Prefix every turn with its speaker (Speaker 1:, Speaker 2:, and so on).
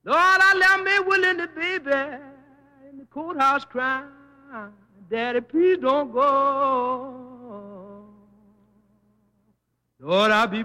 Speaker 1: Lord, I left me willing the baby in the courthouse crying, Daddy, please don't go. Lord, I'll be